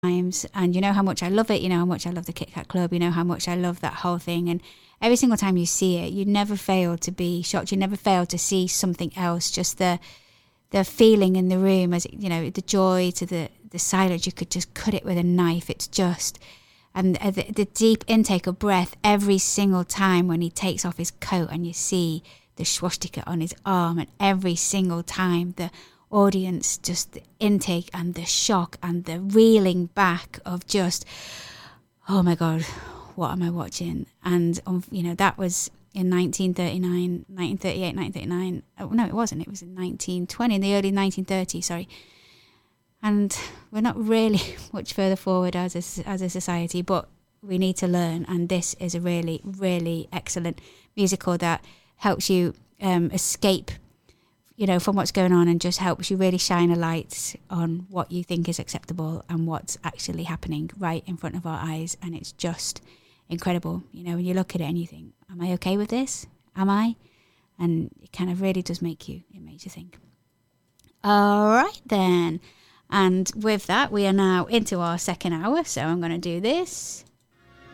times, and you know how much I love it, you know how much I love the Kit Kat Club, you know how much I love that whole thing, and every single time you see it, you never fail to be shocked, you never fail to see something else, just the feeling in the room, as you know, the joy to the silence. You could just cut it with a knife. It's just, and the deep intake of breath every single time when he takes off his coat and you see the swastika on his arm, and every single time the audience, just the intake and the shock and the reeling back of just, oh my God, what am I watching? And you know, that was in 1939, 1938, 1939. Oh, no, it wasn't. It was in 1920, in the early 1930s, sorry. And we're not really much further forward as a society, but we need to learn. And this is a really, really excellent musical that helps you escape, you know, from what's going on, and just helps you really shine a light on what you think is acceptable and what's actually happening right in front of our eyes. And it's just incredible, you know, when you look at it and you think, am I okay with this? Am I? And it kind of really does makes you think. All right then. And with that, we are now into our second hour. So I'm going to do this.